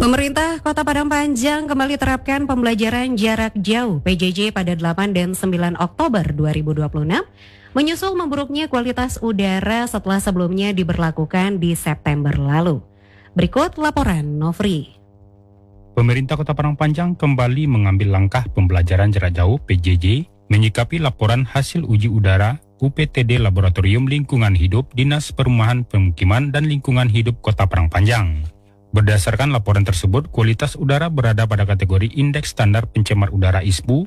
Pemerintah Kota Padang Panjang kembali terapkan pembelajaran jarak jauh PJJ pada 8 dan 9 Oktober 2026, menyusul memburuknya kualitas udara setelah sebelumnya diberlakukan di September lalu. Berikut laporan Nofri. Pemerintah Kota Padang Panjang kembali mengambil langkah pembelajaran jarak jauh PJJ menyikapi laporan hasil uji udara UPTD Laboratorium Lingkungan Hidup Dinas Perumahan Pemukiman dan Lingkungan Hidup Kota Padang Panjang. Berdasarkan laporan tersebut, kualitas udara berada pada kategori Indeks Standar Pencemar Udara ISPU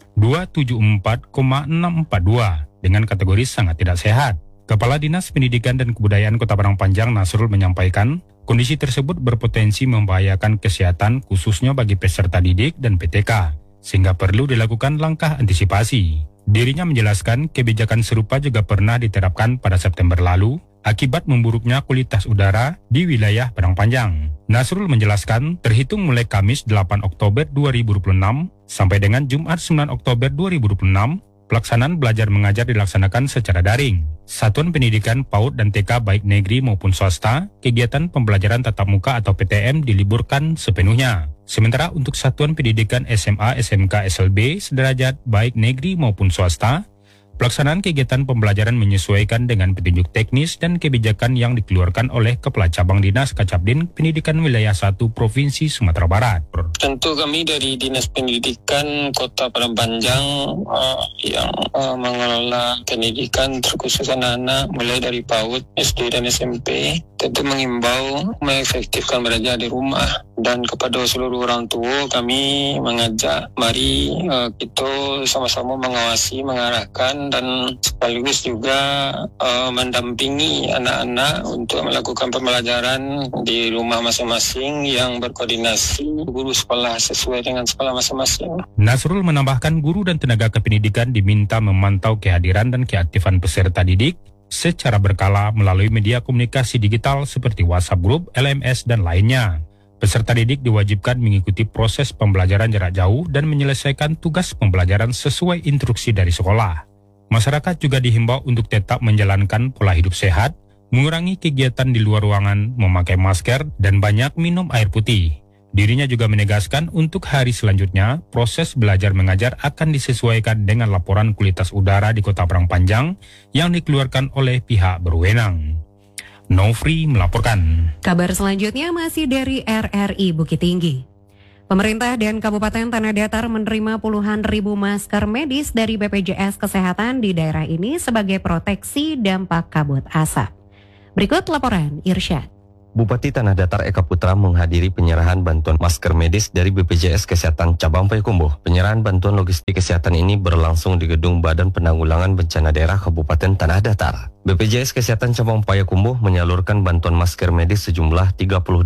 274,642 dengan kategori sangat tidak sehat. Kepala Dinas Pendidikan dan Kebudayaan Kota Padang Panjang Nasrul menyampaikan, kondisi tersebut berpotensi membahayakan kesehatan khususnya bagi peserta didik dan PTK, sehingga perlu dilakukan langkah antisipasi. Dirinya menjelaskan kebijakan serupa juga pernah diterapkan pada September lalu akibat memburuknya kualitas udara di wilayah Padang Panjang. Nasrul menjelaskan, terhitung mulai Kamis 8 Oktober 2026 sampai dengan Jumat 9 Oktober 2026, pelaksanaan belajar mengajar dilaksanakan secara daring. Satuan Pendidikan PAUD dan TK baik negeri maupun swasta, kegiatan pembelajaran tatap muka atau PTM diliburkan sepenuhnya. Sementara untuk Satuan Pendidikan SMA, SMK, SLB sederajat baik negeri maupun swasta, pelaksanaan kegiatan pembelajaran menyesuaikan dengan petunjuk teknis dan kebijakan yang dikeluarkan oleh Kepala Cabang Dinas Kacabdin Pendidikan Wilayah 1 Provinsi Sumatera Barat. Tentu kami dari Dinas Pendidikan Kota Padang Panjang yang mengelola pendidikan terkhusus anak-anak mulai dari PAUD, SD dan SMP tentu mengimbau mengefektifkan belajar di rumah, dan kepada seluruh orang tua kami mengajak mari kita sama-sama mengawasi, mengarahkan dan sekaligus juga mendampingi anak-anak untuk melakukan pembelajaran di rumah masing-masing yang berkoordinasi guru sekolah sesuai dengan sekolah masing-masing. Nasrul menambahkan guru dan tenaga kependidikan diminta memantau kehadiran dan keaktifan peserta didik secara berkala melalui media komunikasi digital seperti WhatsApp Group, LMS, dan lainnya. Peserta didik diwajibkan mengikuti proses pembelajaran jarak jauh dan menyelesaikan tugas pembelajaran sesuai instruksi dari sekolah. Masyarakat juga dihimbau untuk tetap menjalankan pola hidup sehat, mengurangi kegiatan di luar ruangan, memakai masker, dan banyak minum air putih. Dirinya juga menegaskan untuk hari selanjutnya, proses belajar mengajar akan disesuaikan dengan laporan kualitas udara di Kota Padang Panjang yang dikeluarkan oleh pihak berwenang. Nofri melaporkan. Kabar selanjutnya masih dari RRI Bukit Tinggi. Pemerintah dan Kabupaten Tanah Datar menerima puluhan ribu masker medis dari BPJS Kesehatan di daerah ini sebagai proteksi dampak kabut asap. Berikut laporan Irsyad. Bupati Tanah Datar Eka Putra menghadiri penyerahan bantuan masker medis dari BPJS Kesehatan Cabang Payakumbuh. Penyerahan bantuan logistik kesehatan ini berlangsung di Gedung Badan Penanggulangan Bencana Daerah Kabupaten Tanah Datar. BPJS Kesehatan Cabang Payakumbuh menyalurkan bantuan masker medis sejumlah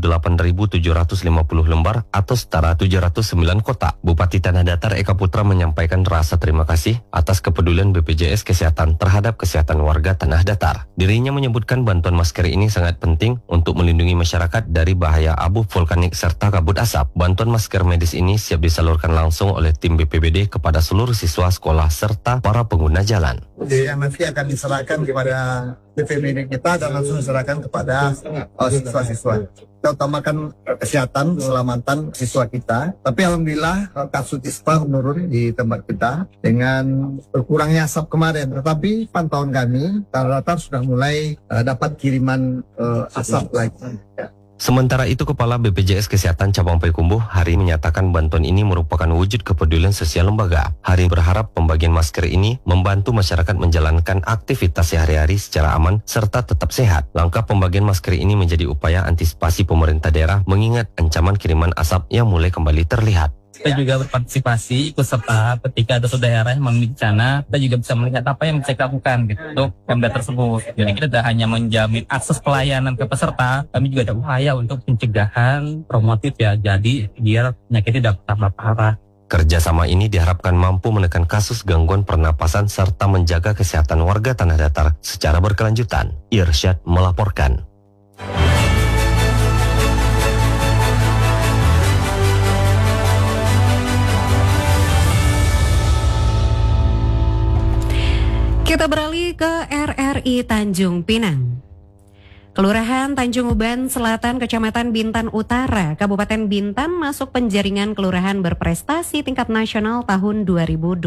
38.750 lembar atau setara 709 kotak. Bupati Tanah Datar Eka Putra menyampaikan rasa terima kasih atas kepedulian BPJS Kesehatan terhadap kesehatan warga Tanah Datar. Dirinya menyebutkan bantuan masker ini sangat penting untuk melindungi masyarakat dari bahaya abu vulkanik serta kabut asap. Bantuan masker medis ini siap disalurkan langsung oleh tim BPBD kepada seluruh siswa sekolah serta para pengguna jalan. Jadi nanti akan diserahkan kepada BPBD kita dan langsung diserahkan kepada siswa-siswa. Kita utamakan kesehatan, keselamatan siswa kita. Tapi alhamdulillah kasus ispa menurun di tempat kita dengan berkurangnya asap kemarin. Tetapi pantauan kami, Tanah Datar sudah mulai dapat kiriman asap lagi. Sementara itu, Kepala BPJS Kesehatan Cabang Payakumbuh Hari menyatakan bantuan ini merupakan wujud kepedulian sosial lembaga. Hari berharap pembagian masker ini membantu masyarakat menjalankan aktivitas sehari-hari secara aman serta tetap sehat. Langkah pembagian masker ini menjadi upaya antisipasi pemerintah daerah mengingat ancaman kiriman asap yang mulai kembali terlihat. Kita juga berpartisipasi, ikut serta ketika ada suatu daerah yang mengalami bencana, kita juga bisa melihat apa yang bisa kita lakukan gitu, untuk Pemda tersebut. Jadi kita tidak hanya menjamin akses pelayanan ke peserta, kami juga ada upaya untuk pencegahan promotif ya, jadi biar penyakit tidak tambah parah. Kerjasama ini diharapkan mampu menekan kasus gangguan pernapasan serta menjaga kesehatan warga Tanah Datar secara berkelanjutan. Irsyad melaporkan. Kita beralih ke RRI Tanjung Pinang. Kelurahan Tanjung Uban Selatan, Kecamatan Bintan Utara, Kabupaten Bintan masuk penjaringan kelurahan berprestasi tingkat nasional tahun 2026.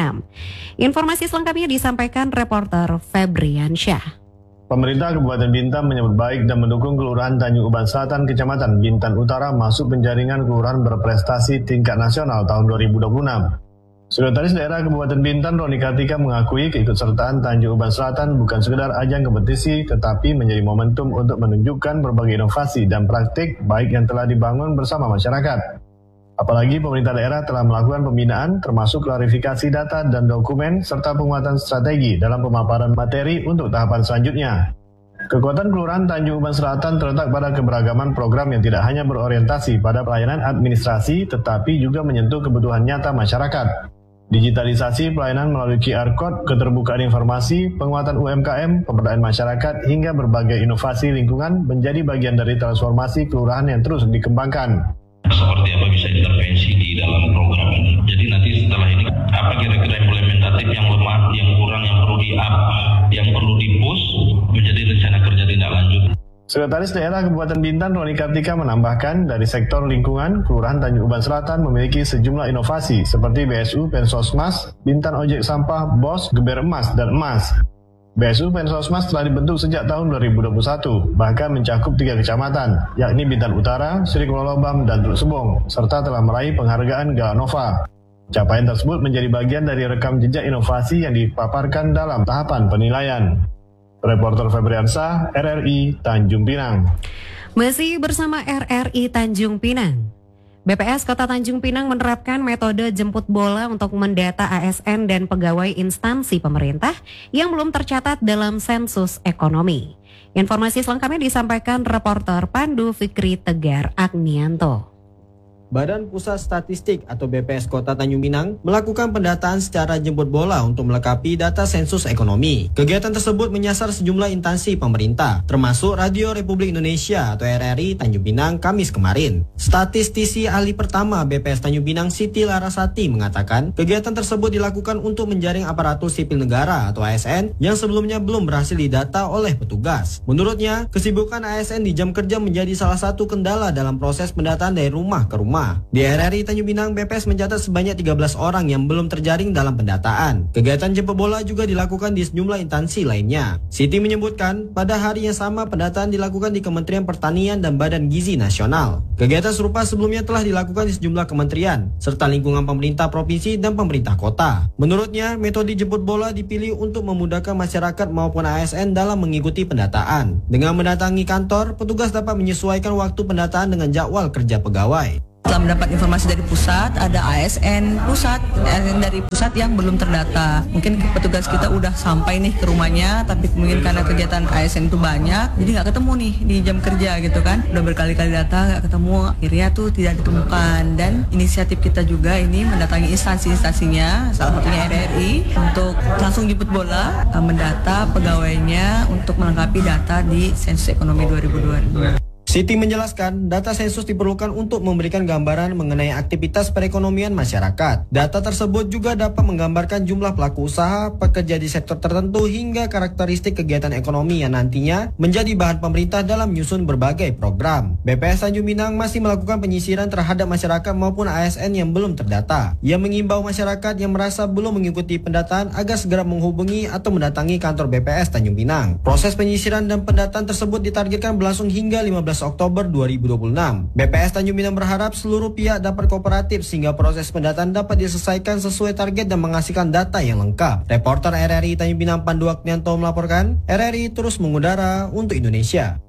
Informasi selengkapnya disampaikan reporter Febriansyah. Pemerintah Kabupaten Bintan menyambut baik dan mendukung Kelurahan Tanjung Uban Selatan, Kecamatan Bintan Utara masuk penjaringan kelurahan berprestasi tingkat nasional tahun 2026. Sekretaris Daerah Kabupaten Bintan Roni Kartika mengakui keikutsertaan Tanjung Uban Selatan bukan sekedar ajang kompetisi, tetapi menjadi momentum untuk menunjukkan berbagai inovasi dan praktik baik yang telah dibangun bersama masyarakat. Apalagi pemerintah daerah telah melakukan pembinaan termasuk klarifikasi data dan dokumen serta penguatan strategi dalam pemaparan materi untuk tahapan selanjutnya. Kekuatan Kelurahan Tanjung Uban Selatan terletak pada keberagaman program yang tidak hanya berorientasi pada pelayanan administrasi tetapi juga menyentuh kebutuhan nyata masyarakat. Digitalisasi pelayanan melalui QR Code, keterbukaan informasi, penguatan UMKM, pemberdayaan masyarakat, hingga berbagai inovasi lingkungan menjadi bagian dari transformasi kelurahan yang terus dikembangkan. Seperti apa bisa intervensi di dalam program ini. Jadi nanti setelah ini, apa kira-kira implementatif yang lemah, yang kurang, yang perlu di-up, yang perlu di-push, menjadi rencana kerja tindak lanjut. Sekretaris Daerah Kabupaten Bintan Roni Kartika menambahkan dari sektor lingkungan, Kelurahan Tanjung Uban Selatan memiliki sejumlah inovasi seperti BSU Pensosmas, Bintan Ojek Sampah, BOS, Geber Emas, dan Emas. BSU Pensosmas telah dibentuk sejak tahun 2021, bahkan mencakup 3 kecamatan, yakni Bintan Utara, Sri Kololobam, dan Teluk Sebong, serta telah meraih penghargaan Galanova. Capaian tersebut menjadi bagian dari rekam jejak inovasi yang dipaparkan dalam tahapan penilaian. Reporter Febriansyah, RRI Tanjung Pinang. Masih bersama RRI Tanjung Pinang. BPS Kota Tanjung Pinang menerapkan metode jemput bola untuk mendata ASN dan pegawai instansi pemerintah yang belum tercatat dalam sensus ekonomi. Informasi selengkapnya disampaikan reporter Pandu Fikri Tegar Agnianto. Badan Pusat Statistik atau BPS Kota Tanjung Pinang melakukan pendataan secara jemput bola untuk melengkapi data sensus ekonomi. Kegiatan tersebut menyasar sejumlah instansi pemerintah, termasuk Radio Republik Indonesia atau RRI Tanjung Pinang Kamis kemarin. Statistisi ahli pertama BPS Tanjung Pinang Siti Larasati mengatakan, kegiatan tersebut dilakukan untuk menjaring aparatur sipil negara atau ASN yang sebelumnya belum berhasil didata oleh petugas. Menurutnya, kesibukan ASN di jam kerja menjadi salah satu kendala dalam proses pendataan dari rumah ke rumah. Di RRI Tanjung Pinang, BPS mencatat sebanyak 13 orang yang belum terjaring dalam pendataan. Kegiatan jemput bola juga dilakukan di sejumlah instansi lainnya. Siti menyebutkan, pada hari yang sama pendataan dilakukan di Kementerian Pertanian dan Badan Gizi Nasional. Kegiatan serupa sebelumnya telah dilakukan di sejumlah kementerian, serta lingkungan pemerintah provinsi dan pemerintah kota. Menurutnya, metode jemput bola dipilih untuk memudahkan masyarakat maupun ASN dalam mengikuti pendataan. Dengan mendatangi kantor, petugas dapat menyesuaikan waktu pendataan dengan jadwal kerja pegawai. Setelah mendapat informasi dari pusat, ada ASN dari pusat yang belum terdata. Mungkin petugas kita udah sampai nih ke rumahnya, tapi mungkin karena kegiatan ASN itu banyak, jadi nggak ketemu nih di jam kerja gitu kan. Udah berkali-kali data nggak ketemu, akhirnya tuh tidak ditemukan. Dan inisiatif kita juga ini mendatangi instansi-instansinya, salah satunya RRI, untuk langsung jemput bola, mendata pegawainya untuk melengkapi data di sensus ekonomi 2022. Siti menjelaskan, data sensus diperlukan untuk memberikan gambaran mengenai aktivitas perekonomian masyarakat. Data tersebut juga dapat menggambarkan jumlah pelaku usaha, pekerja di sektor tertentu, hingga karakteristik kegiatan ekonomi yang nantinya menjadi bahan pemerintah dalam menyusun berbagai program. BPS Tanjung Pinang masih melakukan penyisiran terhadap masyarakat maupun ASN yang belum terdata. Ia mengimbau masyarakat yang merasa belum mengikuti pendataan agar segera menghubungi atau mendatangi kantor BPS Tanjung Pinang. Proses penyisiran dan pendataan tersebut ditargetkan berlangsung hingga 15 Oktober 2026. BPS Tanjung Pinang berharap seluruh pihak dapat kooperatif sehingga proses pendataan dapat diselesaikan sesuai target dan menghasilkan data yang lengkap. Reporter RRI Tanjung Pinang Pandu Agnianto melaporkan, RRI terus mengudara untuk Indonesia.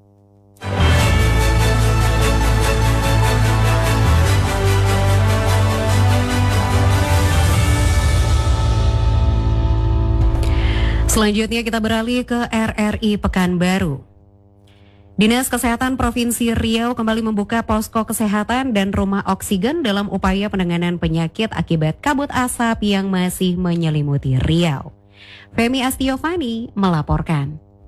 Selanjutnya kita beralih ke RRI Pekanbaru. Dinas Kesehatan Provinsi Riau kembali membuka posko kesehatan dan rumah oksigen dalam upaya penanganan penyakit akibat kabut asap yang masih menyelimuti Riau. Femi Astiovani melaporkan.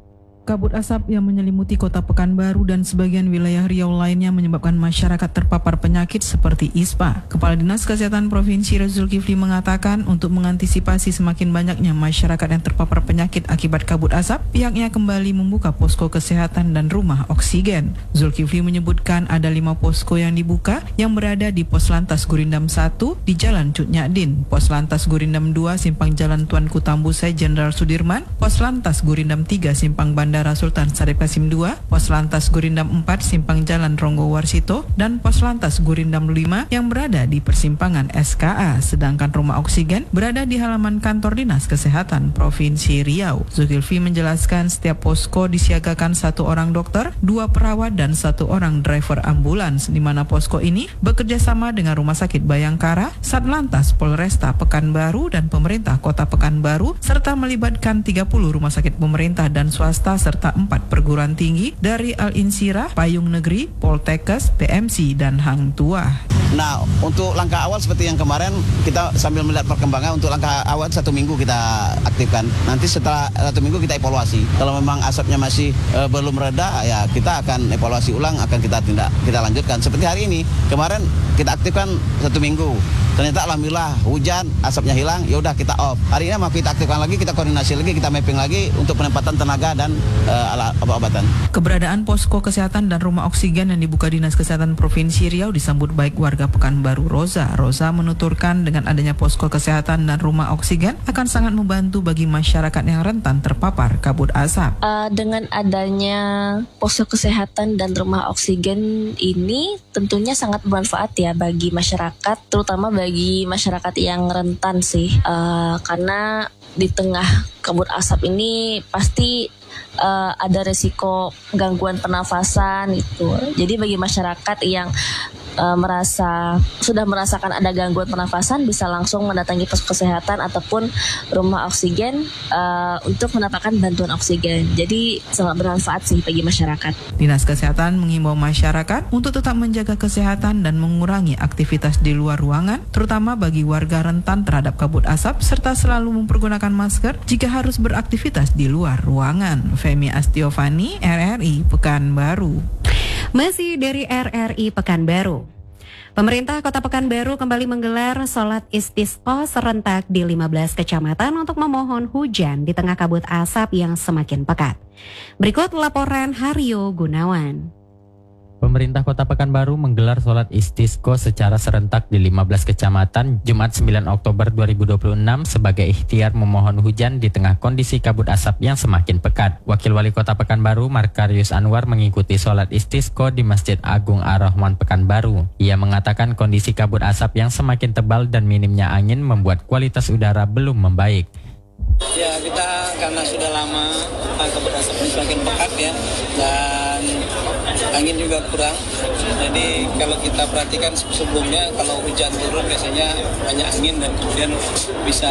kabut asap yang menyelimuti kota Pekanbaru dan sebagian wilayah Riau lainnya menyebabkan masyarakat terpapar penyakit seperti ISPA. Kepala Dinas Kesehatan Provinsi Zulkifli mengatakan untuk mengantisipasi semakin banyaknya masyarakat yang terpapar penyakit akibat kabut asap, pihaknya kembali membuka posko kesehatan dan rumah oksigen. Zulkifli menyebutkan ada 5 posko yang dibuka yang berada di Pos Lantas Gurindam 1 di Jalan Cut Nyadin, Pos Lantas Gurindam 2 Simpang Jalan Tuanku Tambusai Jenderal Sudirman, Pos Lantas Gurindam 3 Simpang Bandara Sultan Syarif Qasim 2, Pos Lantas Gurindam 4 Simpang Jalan Ronggo Warsito, dan Pos Lantas Gurindam 5 yang berada di persimpangan SKA. Sedangkan rumah oksigen berada di halaman kantor Dinas Kesehatan Provinsi Riau. Zulkifli menjelaskan setiap posko disiagakan 1 orang dokter, 2 perawat, dan 1 orang driver ambulans, di mana posko ini bekerja sama dengan Rumah Sakit Bayangkara, Satlantas Polresta Pekanbaru, dan pemerintah Kota Pekanbaru, serta melibatkan 30 rumah sakit pemerintah dan swasta serta 4 perguruan tinggi dari Al-Insirah, Payung Negeri, Poltekkes, PMC, dan Hang Tuah. Nah, untuk langkah awal seperti yang kemarin, kita sambil melihat perkembangan, untuk langkah awal 1 minggu kita aktifkan. Nanti setelah 1 minggu kita evaluasi. Kalau memang asapnya masih belum reda, ya kita akan evaluasi ulang, akan kita lanjutkan. Seperti hari ini, kemarin kita aktifkan 1 minggu. Ternyata alhamdulillah hujan, asapnya hilang, ya udah kita off. Hari ini mau kita aktifkan lagi, kita koordinasi lagi, kita mapping lagi untuk penempatan tenaga dan alat obat-obatan. Keberadaan posko kesehatan dan rumah oksigen yang dibuka Dinas Kesehatan Provinsi Riau disambut baik warga Pekanbaru. Roza menuturkan dengan adanya posko kesehatan dan rumah oksigen akan sangat membantu bagi masyarakat yang rentan terpapar kabut asap. Dengan adanya posko kesehatan dan rumah oksigen ini tentunya sangat bermanfaat ya bagi masyarakat, terutama bagi masyarakat yang rentan sih, karena di tengah kabut asap ini pasti ada resiko gangguan pernafasan itu. Jadi bagi masyarakat yang sudah merasakan ada gangguan pernafasan bisa langsung mendatangi posko kesehatan ataupun rumah oksigen untuk mendapatkan bantuan oksigen. Jadi sangat bermanfaat sih bagi masyarakat. Dinas Kesehatan mengimbau masyarakat untuk tetap menjaga kesehatan dan mengurangi aktivitas di luar ruangan, terutama bagi warga rentan terhadap kabut asap, serta selalu mempergunakan masker jika harus beraktivitas di luar ruangan. Femi Astiovani, RRI Pekanbaru. Masih dari RRI Pekanbaru. Pemerintah Kota Pekanbaru kembali menggelar sholat istisqa serentak di 15 kecamatan untuk memohon hujan di tengah kabut asap yang semakin pekat. Berikut laporan Haryo Gunawan. Pemerintah Kota Pekanbaru menggelar sholat istisqa secara serentak di 15 kecamatan Jumat 9 Oktober 2026 sebagai ikhtiar memohon hujan di tengah kondisi kabut asap yang semakin pekat. Wakil Wali Kota Pekanbaru Markarius Anwar mengikuti sholat istisqa di Masjid Agung Ar-Rahman Pekanbaru. Ia mengatakan kondisi kabut asap yang semakin tebal dan minimnya angin membuat kualitas udara belum membaik. Ya, kita karena sudah lama kabut asap semakin pekat ya, dan angin juga kurang. Jadi kalau kita perhatikan sebelumnya kalau hujan turun biasanya banyak angin dan kemudian bisa